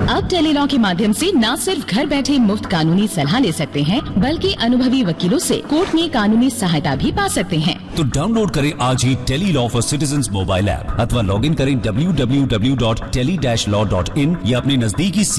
अब टेलीलॉ के माध्यम से न सिर्फ घर बैठे मुफ्त कानूनी सलाह ले सकते हैं, बल्कि अनुभवी वकीलों से कोर्ट में कानूनी सहायता भी पा सकते हैं। तो डाउनलोड करें आज ही Tele-Law for citizens mobile app अथवा लॉगिन करें www.tele-law.in या अपने नजदीकी